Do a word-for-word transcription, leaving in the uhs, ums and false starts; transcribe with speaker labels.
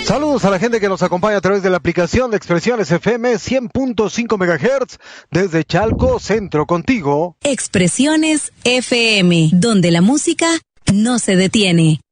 Speaker 1: Saludos a la gente que nos acompaña a través de la aplicación de Expresiones F M cien punto cinco megahertz desde Chalco, Centro, contigo.
Speaker 2: Expresiones F M, donde la música no se detiene.